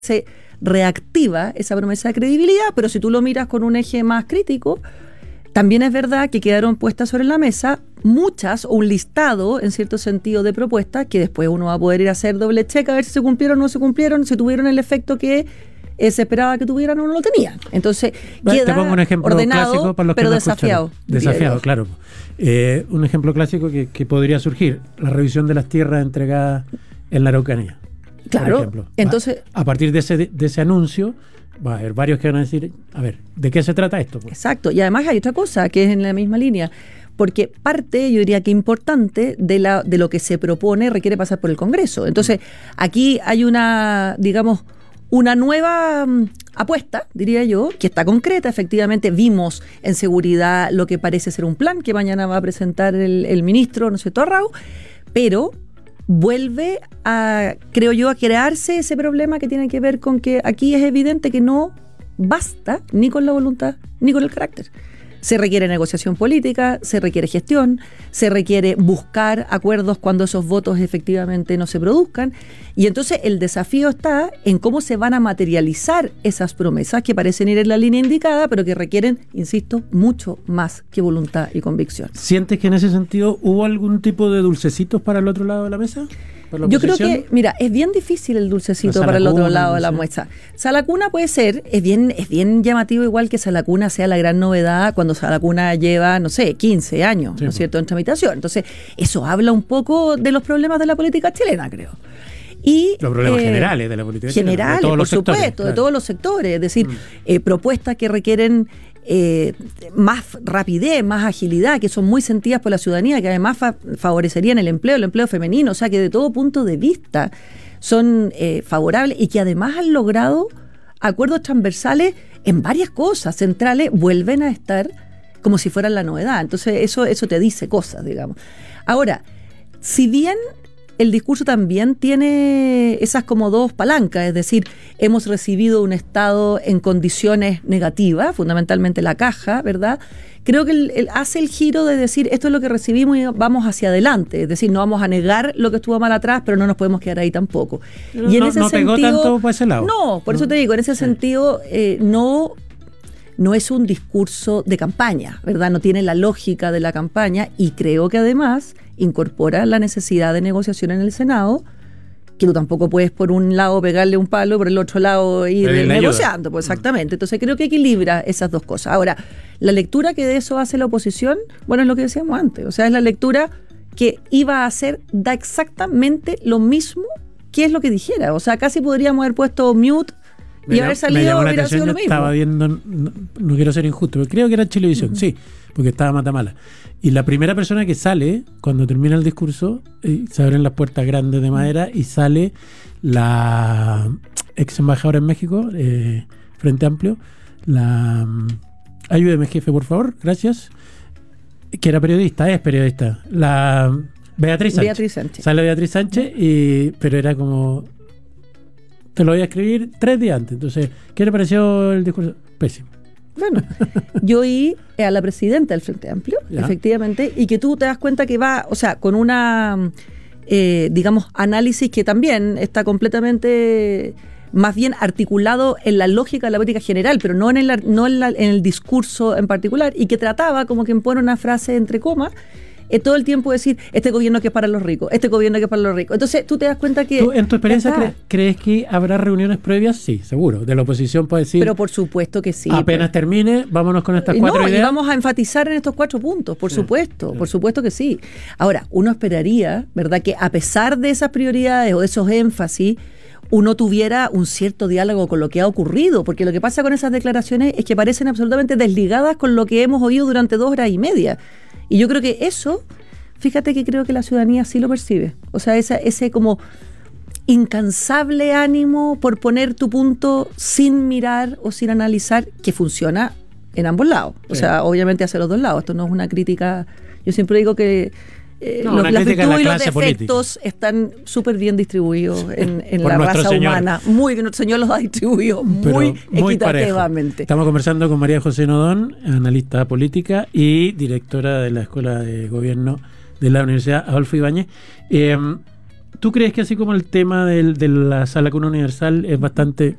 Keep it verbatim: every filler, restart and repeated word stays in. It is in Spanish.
se reactiva esa promesa de credibilidad, pero si tú lo miras con un eje más crítico, también es verdad que quedaron puestas sobre la mesa muchas, o un listado, en cierto sentido, de propuestas que después uno va a poder ir a hacer doble check a ver si se cumplieron o no se cumplieron, si tuvieron el efecto que eh, se esperaba que tuvieran o no lo tenían. Entonces, queda te pongo un ejemplo ordenado, clásico para los que pero no desafiado. Desafiado, claro. Eh, un ejemplo clásico que, que podría surgir, la revisión de las tierras entregadas en la Araucanía. Claro, por ejemplo. entonces... A, a partir de ese, de ese anuncio, va a haber varios que van a decir, a ver, ¿de qué se trata esto? Pues? Exacto, y además hay otra cosa que es en la misma línea, porque parte, yo diría que importante, de, la, de lo que se propone requiere pasar por el Congreso. Entonces, aquí hay una, digamos, una nueva um, apuesta, diría yo, que está concreta. Efectivamente, vimos en seguridad lo que parece ser un plan que mañana va a presentar el, el ministro, no sé, Torrau, pero vuelve a, creo yo, a crearse ese problema que tiene que ver con que aquí es evidente que no basta ni con la voluntad ni con el carácter. Se requiere negociación política, se requiere gestión, se requiere buscar acuerdos cuando esos votos efectivamente no se produzcan, y entonces el desafío está en cómo se van a materializar esas promesas que parecen ir en la línea indicada, pero que requieren, insisto, mucho más que voluntad y convicción. ¿Sientes que en ese sentido hubo algún tipo de dulcecitos para el otro lado de la mesa? Yo creo que, mira, es bien difícil el dulcecito para el otro lado de la mesa. Salacuna puede ser, es bien, es bien llamativo igual que Salacuna sea la gran novedad cuando Salacuna lleva, no sé, quince años, sí, ¿no es cierto?, en tramitación. Entonces, eso habla un poco de los problemas de la política chilena, creo. Y, los problemas eh, generales de la política chilena. Generales, de todos por los supuesto, sectores, claro. De todos los sectores. Es decir, mm. eh, propuestas que requieren Eh, más rapidez, más agilidad, que son muy sentidas por la ciudadanía, que además fa- favorecerían el empleo, el empleo femenino, o sea que de todo punto de vista son eh, favorables y que además han logrado acuerdos transversales en varias cosas centrales, vuelven a estar como si fueran la novedad. Entonces eso, eso te dice cosas, digamos. Ahora, si bien el discurso también tiene esas como dos palancas, es decir, hemos recibido un Estado en condiciones negativas, fundamentalmente la caja, ¿verdad? Creo que él, él hace el giro de decir, esto es lo que recibimos y vamos hacia adelante, es decir, no vamos a negar lo que estuvo mal atrás, pero no nos podemos quedar ahí tampoco. No, y en no, ese no sentido, pegó tanto por ese lado. No, por no. eso te digo, en ese sí. sentido, eh, no... no es un discurso de campaña, ¿verdad? No tiene la lógica de la campaña y creo que además incorpora la necesidad de negociación en el Senado, que tú tampoco puedes por un lado pegarle un palo, por el otro lado ir negociando, pues exactamente. Entonces creo que equilibra esas dos cosas. Ahora, la lectura que de eso hace la oposición, bueno, es lo que decíamos antes, o sea, es la lectura que iba a hacer, da exactamente lo mismo que es lo que dijera, o sea, casi podríamos haber puesto mute y me haber me salido hubiera sido lo mismo. Estaba viendo, no, no quiero ser injusto, pero creo que era Chilevisión, uh-huh. sí, porque estaba Matamala. Y la primera persona que sale, cuando termina el discurso, eh, se abren las puertas grandes de madera y sale la ex embajadora en México, eh, Frente Amplio, la... Ayúdeme, jefe, por favor, gracias. Que era periodista, es periodista. La Beatriz Sánchez. Beatriz Sánchez. Sale Beatriz Sánchez, y, pero era como... Te lo voy a escribir tres días antes. Entonces, ¿qué le pareció el discurso? Pésimo. Bueno, yo oí a la presidenta del Frente Amplio, ¿ya? Efectivamente, y que tú te das cuenta que va, o sea, con una, eh, digamos, análisis que también está completamente, más bien articulado en la lógica de la política general, pero no en el, no en, la, en el discurso en particular, y que trataba como que pone una frase entre comas, Eh, todo el tiempo decir, este gobierno que es para los ricos, este gobierno que es para los ricos. Entonces tú te das cuenta que... ¿Tú, en tu experiencia cre- crees que habrá reuniones previas? Sí, seguro. De la oposición puede decir... Pero por supuesto que sí. Apenas pues. termine, vámonos con estas no, cuatro ideas. Y vamos a enfatizar en estos cuatro puntos, por sí, supuesto, sí. por supuesto que sí. Ahora, uno esperaría, ¿verdad?, que a pesar de esas prioridades o de esos énfasis, uno tuviera un cierto diálogo con lo que ha ocurrido, porque lo que pasa con esas declaraciones es que parecen absolutamente desligadas con lo que hemos oído durante dos horas y media. Y yo creo que eso... Fíjate que creo que la ciudadanía sí lo percibe. O sea, esa, ese como incansable ánimo por poner tu punto sin mirar o sin analizar, que funciona en ambos lados. O sí. sea, obviamente hacia los dos lados. Esto no es una crítica. Yo siempre digo que eh, no, los, las virtudes la y los defectos política. Están súper bien distribuidos en, en la raza señor. humana. Muy bien, nuestro Señor los ha distribuido muy, muy equitativamente. Parejo. Estamos conversando con María José Nodón, analista política y directora de la Escuela de Gobierno de la Universidad Adolfo Ibáñez. Eh, ¿tú crees que así como el tema del, de la sala cuna universal es bastante